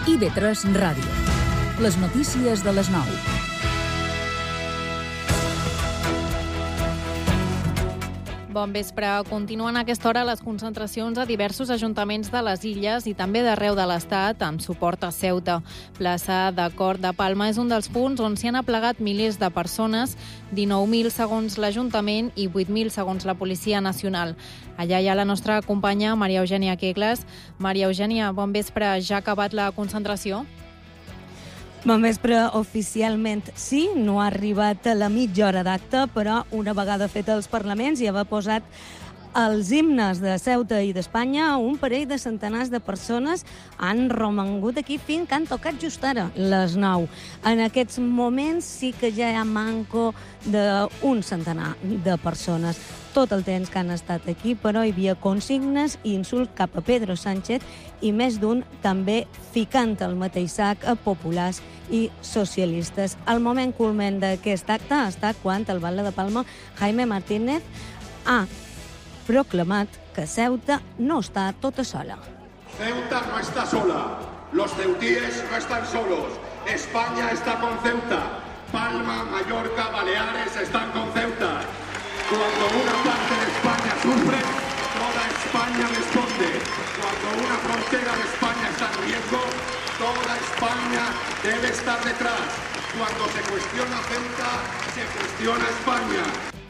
IB3 Ràdio. Les notícies de les 9. Bon vespre. Continuen a aquesta hora les concentracions a diversos ajuntaments de les Illes i també d'arreu de l'Estat amb suport a Ceuta. Plaça de Cort de Palma és un dels punts on s'hi han aplegat milers de persones, 19.000 segons l'Ajuntament i 8.000 segons la Policia Nacional. Allà hi ha la nostra companya Maria Eugènia Quegles. Maria Eugènia, bon vespre. Ja ha acabat la concentració? Bon vespre, oficialment sí, no ha arribat a la mitja hora d'acte, però una vegada fet els parlaments i haver posat els himnes de Ceuta i d'Espanya, un parell de centenars de persones han romangut aquí fins que han tocat just ara, les 9. En aquests moments sí que ja hi ha manco d'un centenar de persones. Tot el temps que han estat aquí, però hi havia consignes i insults cap a Pedro Sánchez i més d'un també ficant al mateix sac a populars i socialistes. El moment culment d'aquest acte ha estat quan el batlle de Palma, Jaime Martínez, ha proclamat que Ceuta no està tota sola. Ceuta no está sola. Los ceutíes no están solos. España está con Ceuta. Palma, Mallorca, Baleares están con Ceuta. Cuando una parte de España sufre, toda España responde. Cuando una frontera de España está en riesgo, toda España debe estar detrás. Cuando se cuestiona Ceuta, se cuestiona España.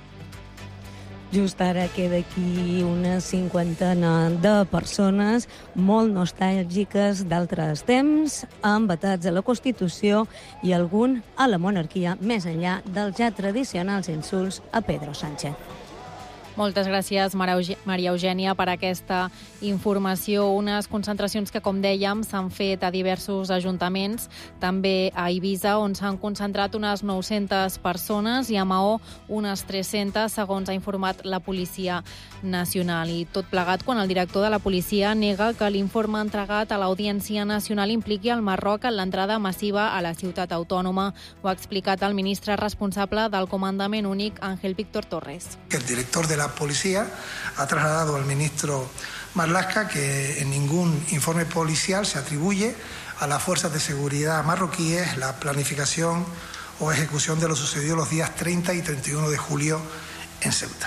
Just ara queda aquí una cinquantena de persones molt nostàlgiques d'altres temps, embatats a la Constitució i algun a la monarquia, més enllà dels ja tradicionals insults a Pedro Sánchez. Moltes gràcies, Maria Eugènia, per aquesta informació. Unes concentracions que, com dèiem, s'han fet a diversos ajuntaments, també a Eivissa, on s'han concentrat unes 900 persones, i a Maó unes 300, segons ha informat la Policia Nacional. I tot plegat quan el director de la policia nega que l'informe entregat a l'Audiència Nacional impliqui el Marroc en l'entrada massiva a la ciutat autònoma. Ho ha explicat el ministre responsable del Comandament Únic, Ángel Víctor Torres. El director de la policía ha trasladado al ministro Marlaska que en ningún informe policial se atribuye a las fuerzas de seguridad marroquíes la planificación o ejecución de lo sucedido los días 30 y 31 de julio en Ceuta.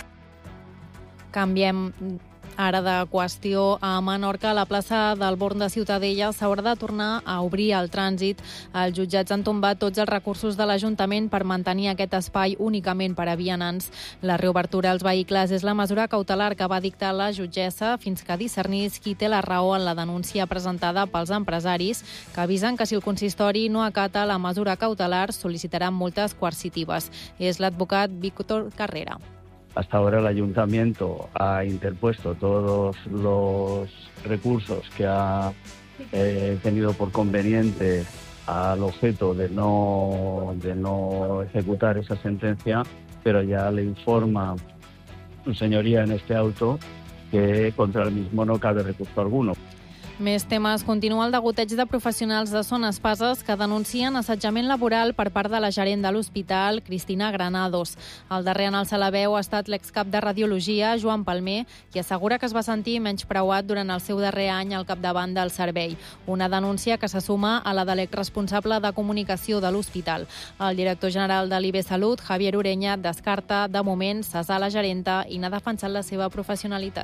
Canviem ara de qüestió. A Menorca, a la plaça del Born de Ciutadella, s'haurà de tornar a obrir el trànsit. Els jutjats han tombat tots els recursos de l'Ajuntament per mantenir aquest espai únicament per a vianants. La reobertura als vehicles és la mesura cautelar que va dictar la jutgessa fins que discernís qui té la raó en la denúncia presentada pels empresaris, que avisen que si el consistori no acata la mesura cautelar sol·licitaran multes coercitives. És l'advocat Víctor Carrera. Hasta ahora el ayuntamiento ha interpuesto todos los recursos que ha tenido por conveniente al objeto de no ejecutar esa sentencia, pero ya le informa su señoría en este auto que contra el mismo no cabe recurso alguno. Més temes. Continua el degoteig de professionals de Son Espases que denuncien assetjament laboral per part de la gerent de l'hospital, Cristina Granados. El darrer en alçar la veu ha estat l'excap de radiologia, Joan Palmer, qui assegura que es va sentir menyspreuat durant el seu darrer any al capdavant del servei. Una denúncia que se suma a la de l'exresponsable de comunicació de l'hospital. El director general de l'IB Salut, Javier Ureña, descarta de moment cessar la gerenta i n'ha defensat la seva professionalitat.